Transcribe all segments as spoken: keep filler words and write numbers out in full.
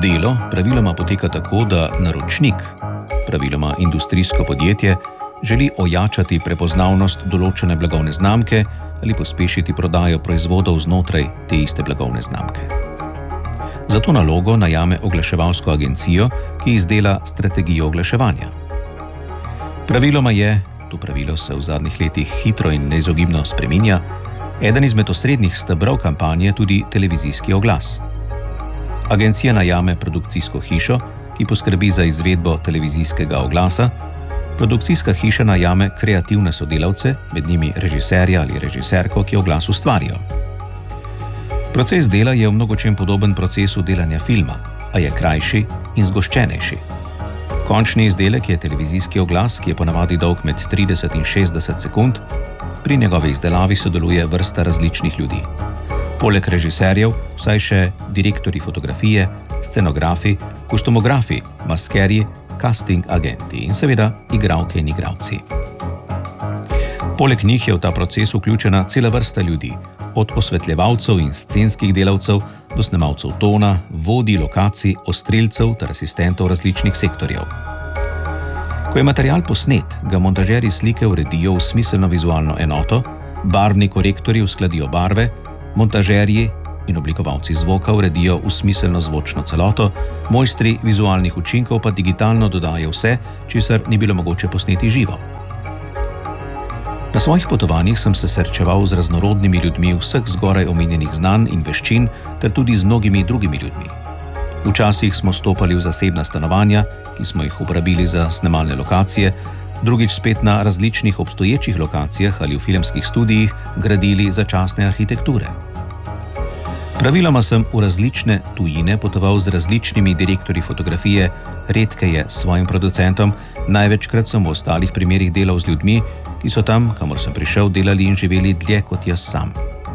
Delo praviloma poteka tako, da naročnik, praviloma industrijsko podjetje, želi ojačati prepoznavnost določene blagovne znamke ali pospešiti prodajo proizvodov znotraj te iste blagovne znamke. Za to nalogo najame oglaševalsko agencijo, ki izdela strategijo oglaševanja. Praviloma je, to pravilo se v zadnjih letih hitro in neizogibno spreminja, eden izmed osrednjih stebrov kampanje tudi televizijski oglas. Agencija najame produkcijsko hišo, ki poskrbi za izvedbo televizijskega oglasa. Produkcijska hiša najame kreativne sodelavce, med njimi režiserja ali režiserko, ki oglas ustvarijo. Proces dela je v mnogočem podoben procesu delanja filma, a je krajši in zgoščenejši. Končni izdelek je televizijski oglas, ki je ponavadi dolg med trideset in šestdeset sekund. Pri njegovi izdelavi sodeluje vrsta različnih ljudi. Poleg režiserjev vsaj še direktorji fotografije, scenografi, kostumografi, maskerji, casting agenti in seveda igralke in igralci. Poleg njih je v ta proces vključena cela vrsta ljudi, od osvetljevalcev in scenskih delavcev do snemalcev tona, vodij lokacij, ostrilcev ter asistentov različnih sektorjev. Ko je material posnet, ga montažerji slike uredijo v smiselno vizualno enoto, barvni korektorji uskladijo barve, montažerji in oblikovalci zvoka uredijo v smiselno zvočno celoto, mojstri vizualnih učinkov pa digitalno dodajo vse, česar ni bilo mogoče posneti živo. Na svojih potovanjih sem se srečeval z raznorodnimi ljudmi vseh zgoraj omenjenih znanj in veščin ter tudi z mnogimi drugimi ljudmi. Včasih smo stopali v zasebna stanovanja, ki smo jih uporabili za snemalne lokacije, drugič spet na različnih obstoječih lokacijah ali v filmskih studijih gradili začasne arhitekture. Praviloma sem v različne tujine potoval z različnimi direktorji fotografije, redkeje s svojim producentom, največkrat sem v ostalih primerih delal z ljudmi, ki so tam, kamor sem prišel, delali in živeli dlje kot jaz sam.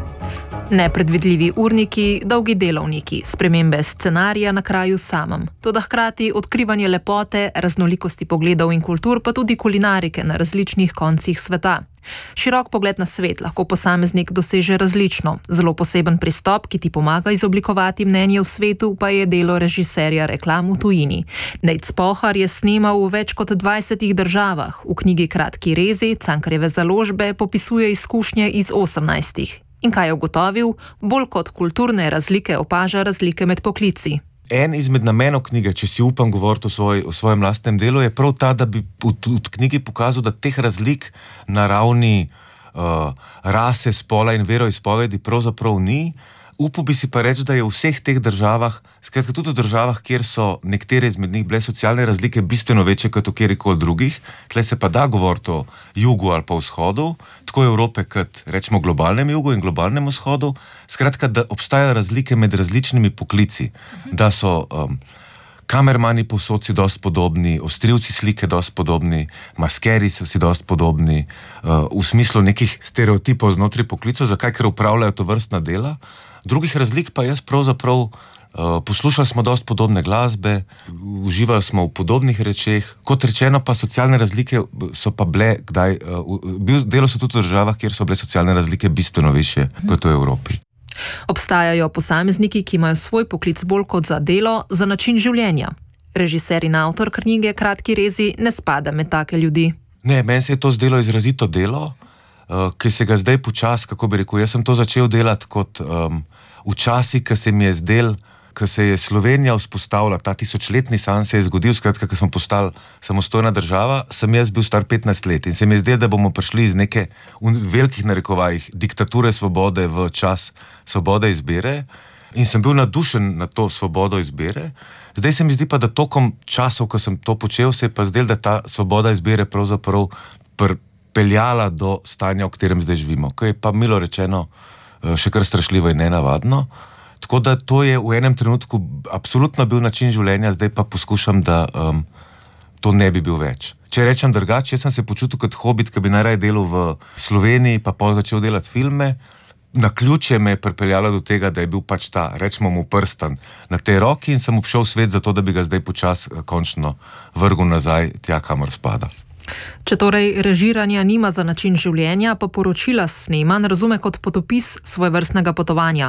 Nepredvidljivi urniki, dolgi delovniki, spremembe scenarija na kraju samem, toda hkrati odkrivanje lepote, raznolikosti pogledov in kultur, pa tudi kulinarike na različnih koncih sveta. Širok pogled na svet lahko posameznik doseže različno. Zelo poseben pristop, ki ti pomaga izoblikovati mnenje v svetu, pa je delo režiserja reklam v tujini. Nejc Pohar je snemal v več kot dvajsetih državah. V knjigi Kratki rezi Cankarjeve založbe popisuje izkušnje iz osemnajstih. In kaj je ugotovil? Bolj kot kulturne razlike opaža razlike med poklici. En izmed namenov knjige, če si upam govoriti o, svoj, o svojem lastnem delu, je prav ta, da bi v, v knjigi pokazal, da teh razlik na ravni uh, rase, spola in veroizpovedi pravzaprav ni. Upal bi si pa reči, da je v vseh teh državah, skratka tudi v državah, kjer so nekatere izmed njih bile socialne razlike bistveno večje kot v kjerikoli drugih, tle se pa da govoriti o jugu ali pa vzhodu, tako Evrope kot rečemo globalnem jugu in globalnem vzhodu, skratka, da obstajajo razlike med različnimi poklici, da so um, kamermani povsod si dosti podobni, ostrilci slike dosti podobni, maskeri so si dosti podobni, uh, v smislu nekih stereotipov znotraj poklicov, zakaj, ker upravljajo to vrstna dela. Drugih razlik pa jaz pravzaprav uh, poslušali smo dosti podobne glasbe, uživali smo v podobnih rečeh, kot rečeno pa socialne razlike so pa bile, kdaj, uh, delo so tudi v državah, kjer so bile socialne razlike bistveno višje kot v Evropi. Obstajajo posamezniki, ki imajo svoj poklic bolj kot za delo, za način življenja. Režiser in avtor knjige Kratki rezi ne spada med take ljudi. Ne, meni se je to zdelo izrazito delo, uh, ki se ga zdaj počas, kako bi rekel, jaz sem to začel delati kot um, včasih, ki se mi je zdel, ko se je Slovenija vzpostavila, ta tisočletni san se je zgodil, skratka, ko smo postali samostojna država, sem jaz bil star petnajst let in se mi je zdel, da bomo prišli iz neke velikih narekovajih diktature svobode v čas svobode izbire in sem bil nadušen na to svobodo izbire. Zdaj se mi zdi pa, da tokom časov, ko sem to počel, se je pa zdel, da ta svoboda izbire pravzaprav pripeljala do stanja, v katerem zdaj živimo, ko je pa milo rečeno še kar strašljivo in nenavadno. Tako da to je v enem trenutku absolutno bil način življenja, zdaj pa poskušam, da um, to ne bi bil več. Če rečem drugače, jaz sem se počutil kot hobit, ki bi najraje delal v Sloveniji, pa pol začel delati filme. Naključje me je pripeljalo do tega, da je bil pač ta, rečemo mu, prstan na tej roki in sem obšel svet zato, da bi ga zdaj počas končno vrgel nazaj tja, kamor spada. Če torej režiranja nima za način življenja, pa poročila snemanj razume kot potopis svojevrstnega potovanja.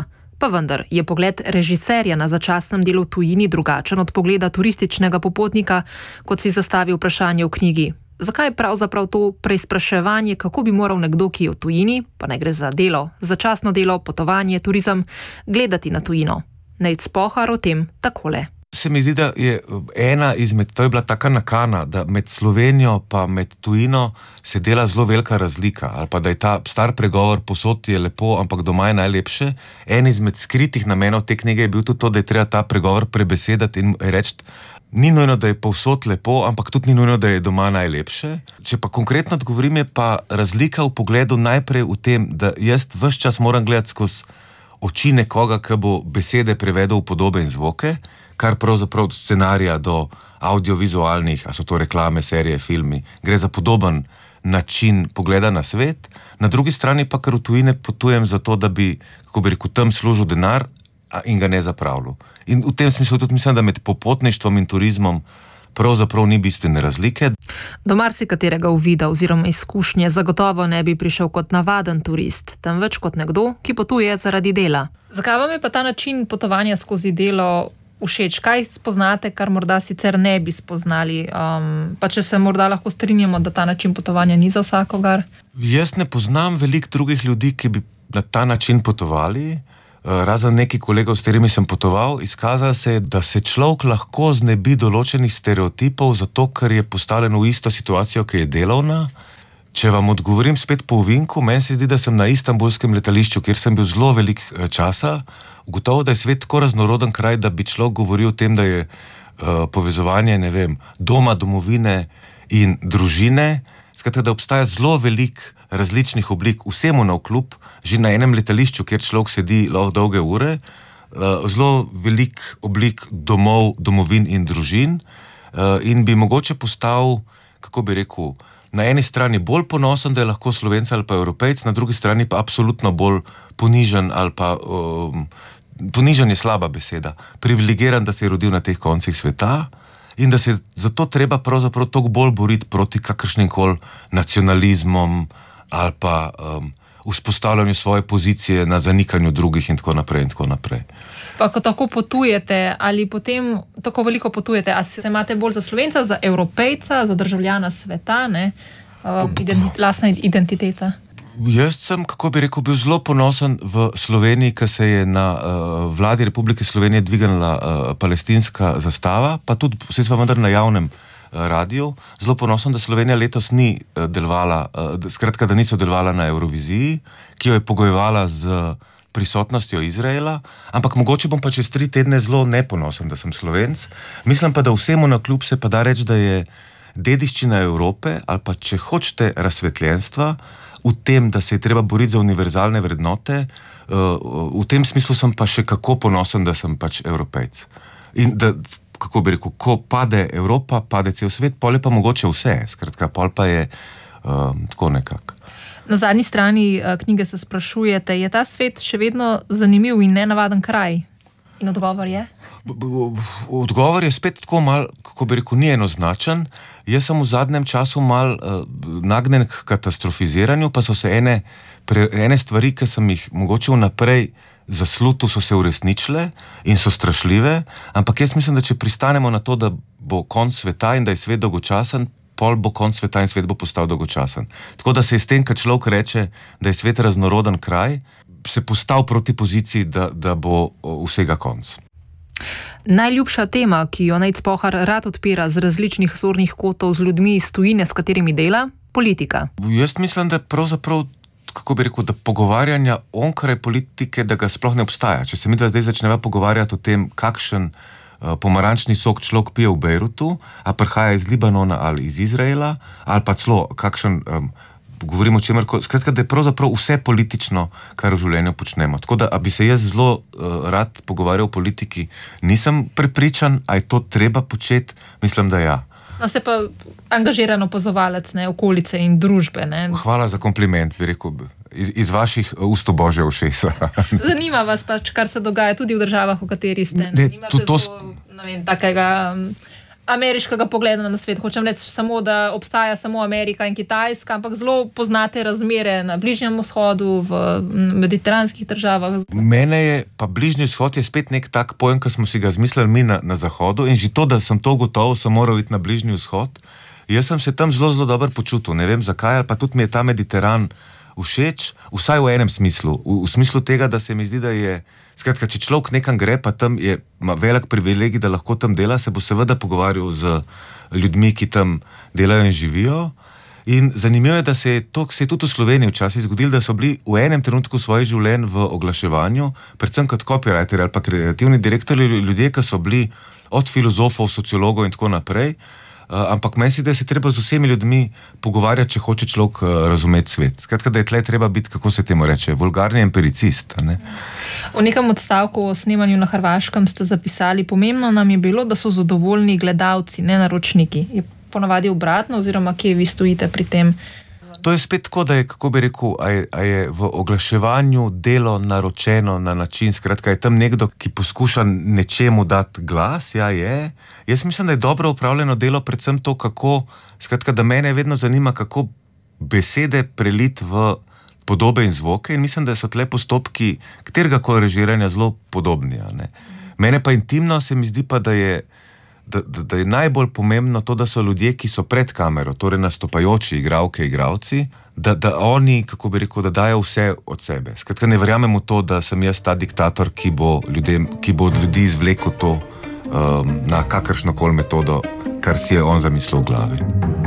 Pa vendar je pogled režiserja na začasnem delu v tujini drugačen od pogleda turističnega popotnika, kot si zastavi vprašanje v knjigi. Zakaj je pravzaprav to preizpraševanje, kako bi moral nekdo, ki je v tujini, pa ne gre za delo, začasno delo, potovanje, turizem, gledati na tujino? Nejc Pohar o tem takole. Se mi zdi, da je ena izmed, to je bila taka nakana, da med Slovenijo pa med tujino se dela zelo velika razlika, ali pa da je ta star pregovor posod je lepo, ampak doma je najlepše. En izmed skritih namenov te knjige je bil tudi to, da je treba ta pregovor prebesedati in reči, ni nujno, da je povsod lepo, ampak tudi ni nujno, da je doma najlepše. Če pa konkretno odgovorim, je pa razlika v pogledu najprej v tem, da jaz ves čas moram gledati skozi oči nekoga, ki bo besede prevedel v podobe in zvoke, kar pravzaprav od scenarija do audiovizualnih, a so to reklame, serije, filmi, gre za podoben način pogleda na svet. Na drugi strani pa, ker v tujine potujem zato, da bi, kako bi rekel, tam služil denar in ga ne zapravljal. In v tem smislu tudi mislim, da med popotništvom in turizmom pravzaprav ni bistvene razlike. Do marsikaterega uvida oziroma izkušnje zagotovo ne bi prišel kot navaden turist, temveč kot nekdo, ki potuje zaradi dela. Zakaj vam je pa ta način potovanja skozi delo všeč? Kaj spoznate, kar morda sicer ne bi spoznali? Um, pa če se morda lahko strinjamo, da ta način potovanja ni za vsakogar? Jaz ne poznam veliko drugih ljudi, ki bi na ta način potovali. Razen nekaj kolegov, s katerimi sem potoval, izkazalo se je, da se človek lahko znebi določenih stereotipov, zato ker je postavljen v isto situacijo, ki je delovna. Če vam odgovorim spet po ovinku, meni se zdi, da sem na istanbulskem letališču, kjer sem bil zelo velik časa, ugotovil, da je svet tako raznoroden kraj, da bi človek govoril o tem, da je uh, povezovanje, ne vem, doma, domovine in družine, skratka, da obstaja zelo velik različnih oblik, vsemu navkljub, že na enem letališču, kjer človek sedi lahko dolge ure, zelo velik oblik domov, domovin in družin in bi mogoče postal, kako bi rekel, na eni strani bolj ponosen, da je lahko Slovenec ali pa Evropejc, na drugi strani pa absolutno bolj ponižen ali pa, um, ponižen je slaba beseda, privilegiran, da se je rodil na teh koncih sveta, in da se zato treba pravzaprav toliko bolj boriti proti kakršnim koli nacionalizmom ali pa um, vzpostavljanju svoje pozicije na zanikanju drugih in tako naprej in tako naprej. Pa ko tako potujete, ali potem tako veliko potujete, a se imate bolj za Slovenca, za Evropejca, za državljana sveta, ne? Uh, identi- lastna identiteta? Jaz sem, kako bi rekel, bil zelo ponosen v Sloveniji, ko se je na uh, vladi Republike Slovenije dvignila uh, palestinska zastava, pa tudi, vse smo vendar na javnem uh, radiju, zelo ponosen, da Slovenija letos ni uh, delovala, uh, skratka, da ni sodelovala na Euroviziji, ki jo je pogojevala z prisotnostjo Izraela, ampak mogoče bom pa čez tri tedne zelo neponosen, da sem Slovenc. Mislim pa, da vsemu navkljub se pa da reči, da je dediščina Evrope, ali pa če hočete razsvetljenstva, v tem, da se je treba boriti za univerzalne vrednote, v tem smislu sem pa še kako ponosen, da sem pač Evropejc. In da, kako bi rekel, ko pade Evropa, pade cel svet, pol je pa mogoče vse, skratka, pol pa je um, tako nekako. Na zadnji strani knjige se sprašujete, je ta svet še vedno zanimiv in nenavaden kraj? In odgovor je? Odgovor je spet tako mal, kako bi rekel, ni enoznačen. Jaz sem v zadnjem času mal uh, nagnjen k katastrofiziranju, pa so se ene, pre, ene stvari, ki sem jih mogoče vnaprej zaslutil, so se uresničile in so strašljive, ampak jaz mislim, da če pristanemo na to, da bo konc sveta in da je svet dolgočasen, pol bo konc sveta in svet bo postal dolgočasen. Tako da se je s tem, kad človek reče, da je svet raznoroden kraj, se postal proti poziciji, da, da bo vsega konc. Najljubša tema, ki jo Nejc Pohar rad odpira z različnih zornih kotov z ljudmi iz tujine, s katerimi dela, politika. Jaz mislim, da pravzaprav, kako bi rekel, da pogovarjanja onkraj politike, da ga sploh ne obstaja. Če se mi da zdaj začneva pogovarjati o tem, kakšen uh, pomarančni sok človek pije v Bejrutu, a prihaja iz Libanona ali iz Izraela, ali pa celo kakšen um, govorimo o čemer, skratka, da je pravzaprav vse politično, kar v življenju počnemo. Tako da, a bi se jaz zelo uh, rad pogovarjal o politiki, nisem prepričan, a je to treba početi, mislim, da ja. No, ste pa angažiran opazovalec, ne, okolice in družbe, ne? Hvala za kompliment, bi rekel, iz, iz vaših ust božje ušesa. Zanima vas pač, kar se dogaja tudi v državah, v kateri ste. Ne, Nimate to, to... zelo, ne vem, takega ameriškega pogleda na svet. Hočem reči samo, da obstaja samo Amerika in Kitajska, ampak zelo poznate razmere na Bližnjem vzhodu, v mediteranskih državah. Mene je, pa Bližnji vzhod je spet nek tak pojem, ki smo si ga zmislili mi na, na zahodu, in že to, da sem to gotovo, sem moral iti na Bližnji vzhod. Jaz sem se tam zelo, zelo dobro počutil. Ne vem zakaj, ali pa tudi mi je ta Mediteran všeč, vsaj v enem smislu. V, v smislu tega, da se mi zdi, da je skratka, če človek nekam gre, pa tam je, ima velik privilegij, da lahko tam dela, se bo seveda pogovarjal z ljudmi, ki tam delajo in živijo. In zanimivo je, da se je, to, se je tudi v Sloveniji včasih zgodilo, da so bili v enem trenutku svojih življenj v oglaševanju, predvsem kot copywriteri ali pa kreativni direktorji, ljudje, ki so bili od filozofov, sociologov in tako naprej. Uh, ampak meni se, da se treba z vsemi ljudmi pogovarjati, če hoče človek uh, razumeti svet. Skratka, da je tle treba biti, kako se temu reče, vulgarni empiricist. Ne? V nekem odstavku o snemanju na Hrvaškem ste zapisali, pomembno nam je bilo, da so zadovoljni gledalci, ne naročniki. Je ponavadi obratno, oziroma kje vi stojite pri tem? To je spet tako, da je, kako bi rekel, a je, a je v oglaševanju delo naročeno na način, skratka, je tam nekdo, ki poskuša nečemu dati glas, ja je. Jaz mislim, da je dobro upravljeno delo predvsem to, kako, skratka, da mene vedno zanima, kako besede preliti v podobe in zvoke, in mislim, da so tle postopki kateregakoli režiranja zelo podobni. Ne? Mene pa intimno se mi zdi pa, da je Da, da, da je najbolj pomembno to, da so ljudje, ki so pred kamero, torej nastopajoči igralke, igralci, da, da oni, kako bi rekel, da dajo vse od sebe. Skratka, ne verjamem v to, da sem jaz ta diktator, ki bo, ljudem, ki bo od ljudi izvlekel to um, na kakršnokoli metodo, kar si je on zamislil v glavi.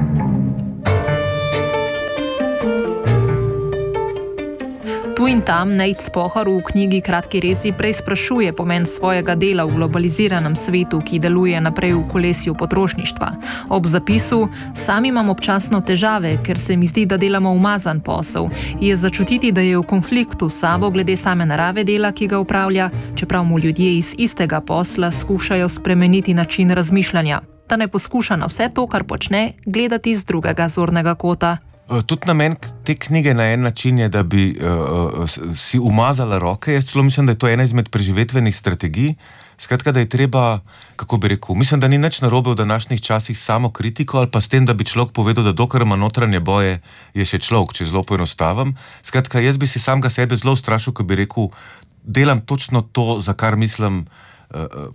Tu in tam Nejc Pohar v knjigi Kratki rezi prej sprašuje pomen svojega dela v globaliziranem svetu, ki deluje naprej v kolesju potrošništva. Ob zapisu "Sam imam občasno težave, ker se mi zdi, da delamo umazan posel", je začutiti, da je v konfliktu s sabo glede same narave dela, ki ga upravlja, čeprav mu ljudje iz istega posla skušajo spremeniti način razmišljanja. Da ne poskuša na vse to, kar počne, gledati z drugega zornega kota. Tudi namen te knjige na en način je, da bi uh, si umazala roke. Jaz celo mislim, da je to ena izmed preživetvenih strategij. Skratka, da je treba, kako bi rekel, mislim, da ni nič narobe v današnjih časih samo kritiko ali pa s tem, da bi človek povedal, da dokler ima notranje boje, je še človek, če zelo poenostavim. Skratka, jaz bi si samega sebe zelo ustrašil, ko bi rekel, delam točno to, za kar mislim, uh,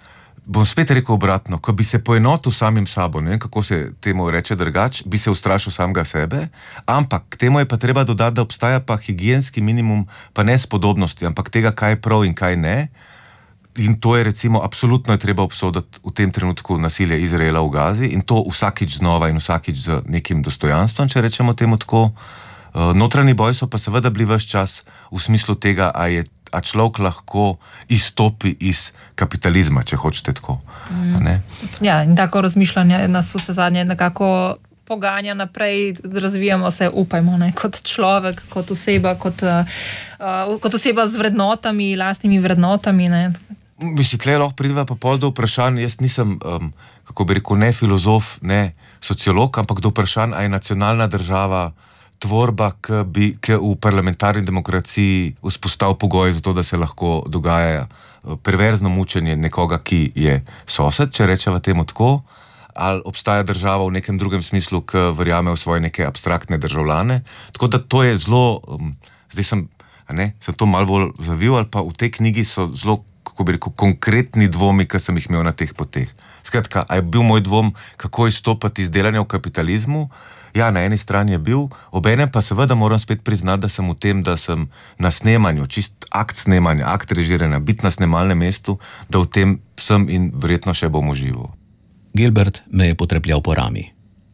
bom spet rekel obratno, ko bi se poenotil samim sabo, ne vem, kako se temu reče drugače, bi se ustrašil samega sebe, ampak k temu je pa treba dodati, da obstaja pa higienski minimum, pa ne spodobnosti, ampak tega, kaj je prav in kaj ne. In to je recimo, absolutno je treba obsoditi v tem trenutku nasilje Izraela v Gazi in to vsakič znova in vsakič z nekim dostojanstvom, če rečemo temu tako. Notranji boji so pa seveda bili ves čas v smislu tega, a je a človek lahko izstopi iz kapitalizma, če hočete tako. Mm. Ja, in tako razmišljanje nas vse zadnje nekako poganja naprej, razvijamo se, upajmo, ne, kot človek, kot oseba, kot, uh, kot oseba z vrednotami, lastnimi vrednotami. Ne. Mislim, tle lahko prideva pa pol do vprašanj, jaz nisem, um, kako bi rekel, ne filozof, ne sociolog, ampak do vprašanj, a je nacionalna država tvorba, ki bi ki v parlamentarni demokraciji vzpostavil pogoje za to, da se lahko dogaja perverzno mučenje nekoga, ki je sosed, če rečeva temu tako, ali obstaja država v nekem drugem smislu, ki verjame v svoje neke abstraktne državljane. Tako da to je zelo, um, zdaj sem, a ne, sem to malo bolj zavil, ali pa v tej knjigi so zelo, kako bi rekel, konkretni dvomi, ki sem jih imel na teh poteh. Skratka, a je bil moj dvom, kako izstopati iz delanja v kapitalizmu? Ja, na eni strani je bil, obenem pa seveda moram spet priznati, da sem v tem, da sem na snemanju, čist akt snemanja, akt režiranja, biti na snemalnem mestu, da v tem sem in verjetno še bom užival. Gilbert me je potrepljal po rami.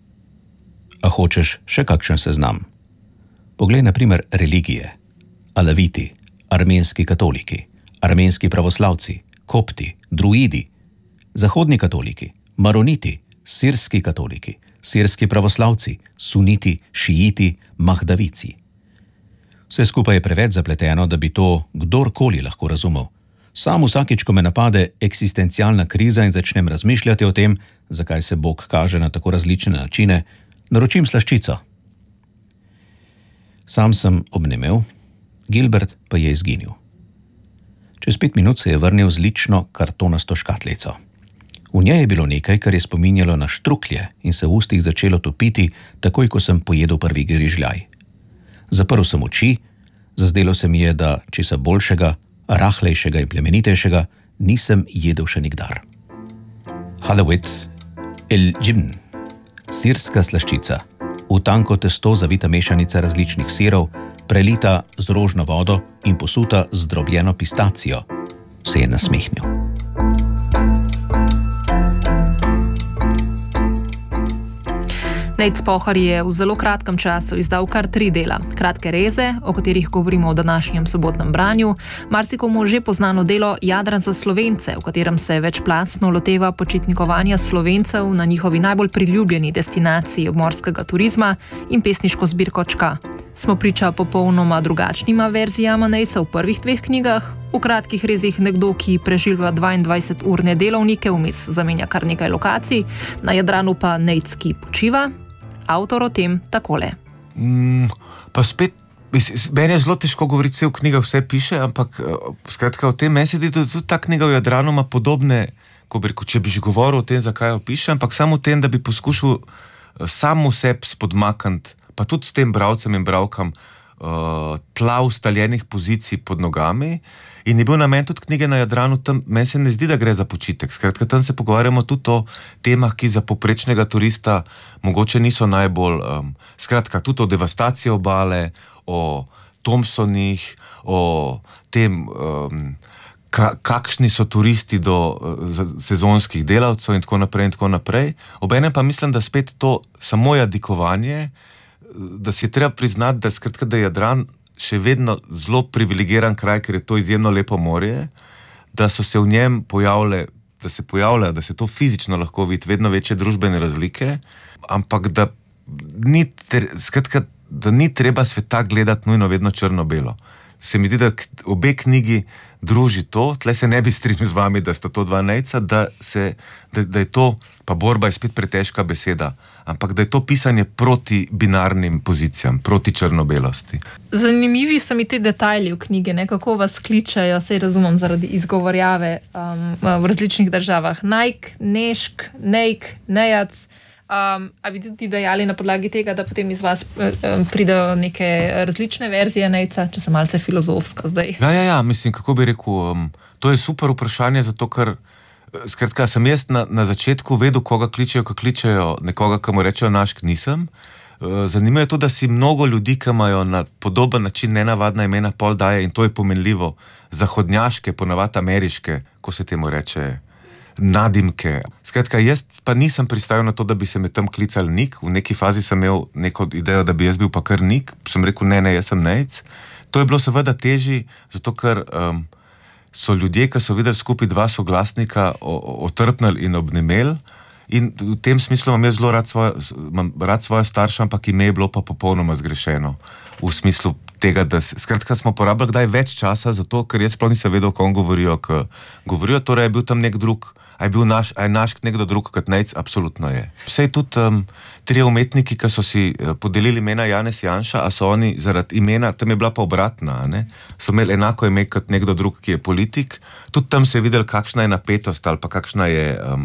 A hočeš še kakšen seznam? Poglej na primer religije. Alaviti, armenski katoliki, armenski pravoslavci, kopti, druidi, zahodni katoliki, maroniti, sirski katoliki, sirski pravoslavci, suniti, šiiti, mahdavici. Vse skupaj je preveč zapleteno, da bi to kdorkoli lahko razumel. Sam vsakič, ko me napade eksistencialna kriza in začnem razmišljati o tem, zakaj se Bog kaže na tako različne načine, naročim slaščico. Sam sem obnemel, Gilbert pa je izginil. Čez pet minut se je vrnil z lično kartonasto škatlico. V njej je bilo nekaj, kar je spominjalo na štruklje in se v ustih začelo topiti, takoj ko sem pojedel prvi grižljaj. Zaprl sem oči, zazdelo se mi je, da česa boljšega, rahlejšega in plemenitejšega nisem jedel še nikdar. Halawet el džibn, sirska slaščica, v tanko testo zavita mešanica različnih sirov, prelita z rožno vodo in posuta z zdrobljeno pistacijo, se je nasmehnil. Nejc Pohar je v zelo kratkem času izdal kar tri dela. Kratke reze, o katerih govorimo v današnjem sobotnem branju, marsikomu že poznano delo Jadran za Slovence, v katerem se večplastno loteva počitnikovanja Slovencev na njihovi najbolj priljubljeni destinaciji obmorskega turizma, in pesniško zbirko Čka. Smo priča popolnoma drugačnima verzijama Nejca v prvih dveh knjigah. V kratkih rezih nekdo, ki preživlja dvaindvajseturne delovnike, vmes zamenja kar nekaj lokacij, na Jadranu pa Nejc, ki počiva. Avtor o tem takole. Mm, pa spet, meni je zelo težko govoriti, vse v knjigah vse piše, ampak skratka, v tem meni se zdi, da tudi ta knjiga v Jadranu ima podobne, ko bi rekel, če bi že govoril o tem, zakaj jo piše, ampak samo v tem, da bi poskušal sam vseb spodmakniti, pa tudi s tem bralcem in bralkam, tla ustaljenih pozicij pod nogami. In je bil namen tudi knjige na Jadranu, tam meni se ne zdi, da gre za počitek. Skratka, tam se pogovarjamo tudi o temah, ki za poprečnega turista mogoče niso najbolj, um, skratka, tudi o devastaciji obale, o Thompsonih, o tem, um, ka, kakšni so turisti do uh, sezonskih delavcev in tako naprej in tako naprej. Obenem pa mislim, da spet to samo jadikovanje, da si je treba priznati, da, skratka, da je Jadran še vedno zelo privilegiran kraj, ker je to izjemno lepo morje, da so se v njem pojavile, da se pojavlja, da se to fizično lahko vidi, vedno večje družbene razlike, ampak da ni, skratka, da ni treba sveta gledati nujno vedno črno-belo. Se mi zdi, da obe knjigi druži to, tle se ne bi strinjal z vami, da sta to dva Nejca, da, se, da, da je to, pa borba je spet pretežka beseda, ampak da je to pisanje proti binarnim pozicijam, proti črno-belosti. Zanimivi so mi te detajli v knjigi, ne? Kako vas kličajo, saj razumem, zaradi izgovorjave um, v različnih državah. Nike, Nešk, Nejk, Nejac. Um, a bi tudi dejali na podlagi tega, da potem iz vas um, pridejo neke različne verzije Nejca, če sem malce filozofska zdaj? Ja, ja, ja, mislim, kako bi rekel, um, to je super vprašanje, zato ker skratka, sem jaz na, na začetku vedel, koga kličejo, ko kličejo nekoga, ki mu rečejo Našk, nisem. Zanimivo je to, da si mnogo ljudi, ki imajo na podoben način nenavadna imena, pol daje, in to je pomenljivo, zahodnjaške, ponavadi ameriške, ko se temu reče, nadimke. Skratka, jaz pa nisem pristajal na to, da bi se me tam klical Nik. V neki fazi sem imel neko idejo, da bi jaz bil pa kar Nik. Sem rekel, ne, ne, jaz sem Nejc. To je bilo seveda težji, zato ker um, so ljudje, ki so videli skupaj dva soglasnika, otrpnili in obnemeli. In v tem smislu imam jaz zelo rad svoje, imam rad svoje starše, ampak ime je bilo pa popolnoma zgrešeno. V smislu tega, da skratka smo porabili kdaj več časa, zato ker jaz sploh nisem vedel, ko on govorijo, ko govorijo, torej je bil tam nek drug, a je bil naš, a je naš nekdo drug kot Nejc, absolutno je. Vse tudi um, trije umetniki, ki so si podelili imena Janez Janša, a so oni zaradi imena, tam je bila pa obratna, ne? So imeli enako ime kot nekdo drug, ki je politik. Tudi tam se je videl, kakšna je napetost ali pa kakšna je um,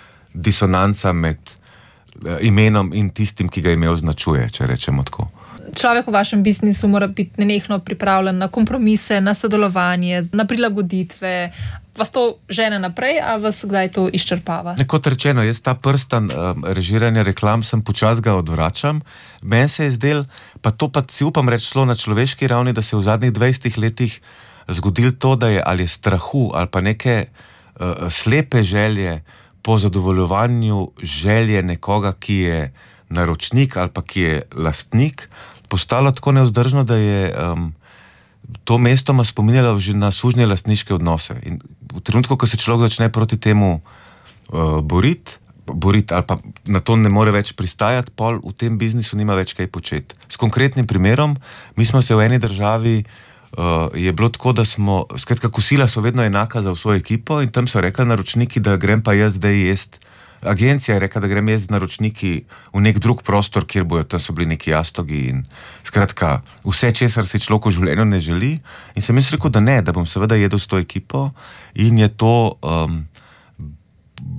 disonanca med uh, imenom in tistim, ki ga ime označuje, če rečemo tako. Človek v vašem biznisu mora biti nenehno pripravljen na kompromise, na sodelovanje, na prilagoditve. Vas to žene naprej, a vas kdaj to izčrpava? Kot rečeno, jaz ta prstan um, režiranja reklam sem počas ga odvračam. Meni se je zdel, pa to pa si upam reči šlo na človeški ravni, da se je v zadnjih dvajsetih letih zgodilo to, da je ali je strahu ali pa neke uh, slepe želje po zadovoljovanju želje nekoga, ki je naročnik ali pa ki je lastnik, postalo tako nevzdržno, da je um, to mestoma spominjalo že na sužnje lastniške odnose. In v trenutku, ko se človek začne proti temu uh, boriti, boriti ali pa na to ne more več pristajati, pol v tem biznisu nima več kaj početi. S konkretnim primerom, mi smo se v eni državi, uh, je bilo tako, da smo, skratka, kosila so vedno enaka za vso ekipo in tam so rekli naročniki, da grem pa jaz zdaj jest. Agencija je rekla, da grem jaz z naročniki v nek drug prostor, kjer bojo, tam so bili neki jastogi in skratka, vse, česar se človek v življenju ne želi. In sem jaz rekel, da ne, da bom seveda jedel s to ekipo in je to um,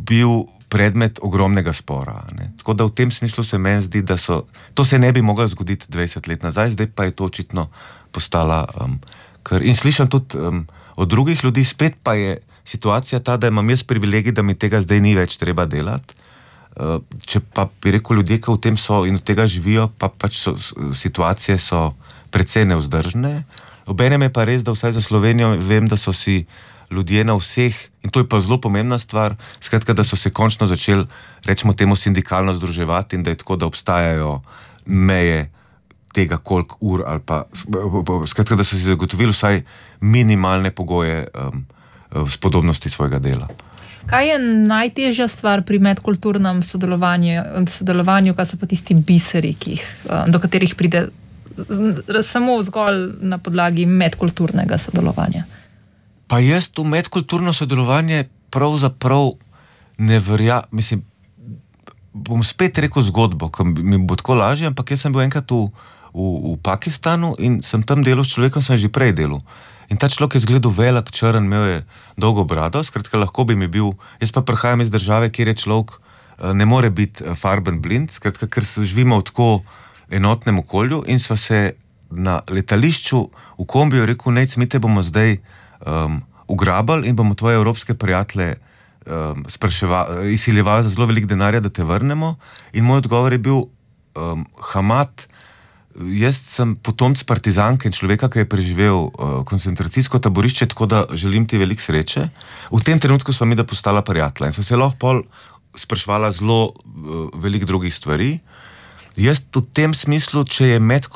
bil predmet ogromnega spora. Ne. Tako da v tem smislu se meni zdi, da so, to se ne bi moglo zgoditi dvajset let nazaj, zdaj pa je to očitno postala, um, ker, in slišam tudi um, od drugih ljudi, spet pa je situacija ta, da imam jaz privilegij, da mi tega zdaj ni več treba delati. Uh, če pa bi rekel ljudje, ki v tem so in od tega živijo, pa pač so, situacije so precej nevzdržne. Obenem je pa res, da vsaj za Slovenijo vem, da so si ljudje na vseh, in to je pa zelo pomembna stvar, skratka, da so se končno začeli, rečemo temu, sindikalno združevati in da je tako, da obstajajo meje tega, koliko ur ali pa, skratka, da so si zagotovili vsaj minimalne pogoje um, spodobnosti svojega dela. Kaj je najtežja stvar pri medkulturnem sodelovanju, sodelovanju, kaj so pa tisti biseri, ki jih, do katerih pride samo zgolj na podlagi medkulturnega sodelovanja? Pa jaz to medkulturno sodelovanje pravzaprav ne verjamem, mislim, bom spet rekel zgodbo, ki mi bo tako lažje, ampak jaz sem bil enkrat v, v, v Pakistanu in sem tam delal s človekom, sem že prej delal. In ta človek je izgledal velik, črn, imel je dolgo brado, skratka, lahko bi mi bil, jaz pa prihajam iz države, kjer je človek ne more biti farben blind, skratka, ker se živimo v tako enotnem okolju in sva se na letališču v kombiju rekel, nejc, mi te bomo zdaj Um, ugrabali in bomo tvoje evropske prijatelje um, izsiljevali za zelo velik denarja, da te vrnemo. In moj odgovor je bil, um, Hamad, jaz sem potomc partizanke in človeka, ki je preživel uh, koncentracijsko taborišče, tako da želim ti veliko sreče. V tem trenutku sva mi da postala prijatelja in sva se lahko pol spraševala zelo uh, veliko drugih stvari. Jaz v tem smislu, če je med